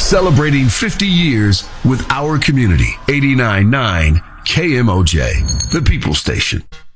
Celebrating 50 years with our community. 89.9 KMOJ, the People Station.